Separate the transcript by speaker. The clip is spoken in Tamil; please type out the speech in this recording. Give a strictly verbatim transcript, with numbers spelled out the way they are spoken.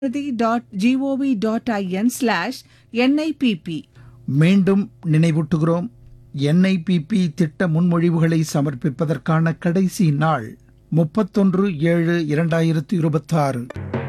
Speaker 1: Dot gov dot IN slash NIPP.
Speaker 2: மீண்டும் நினைவூட்டுகிறோம், என்ஐபிபி திட்ட முன்மொழிவுகளை சமர்ப்பிப்பதற்கான கடைசி நாள் முப்பத்தொன்று ஏழு இரண்டாயிரத்து இருபத்தாறு.